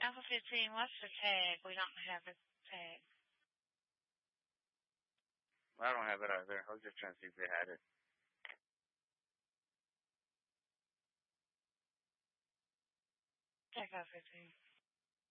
Alpha 15, what's the tag? We don't have a tag. I don't have it either. I was just trying to see if they had it. Tag Alpha 15.